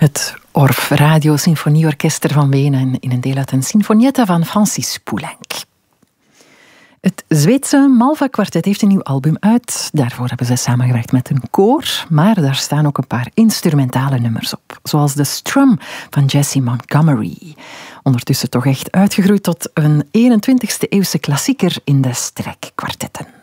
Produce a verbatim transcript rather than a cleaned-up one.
Het Orff Radio Symfonieorkester van Wenen in een deel uit een Sinfonietta van Francis Poulenc. Het Zweedse Malva Quartet heeft een nieuw album uit. Daarvoor hebben ze samengewerkt met een koor, maar daar staan ook een paar instrumentale nummers op. Zoals de Strum van Jessie Montgomery. Ondertussen toch echt uitgegroeid tot een eenentwintigste eeuwse klassieker in de strijkkwartetten.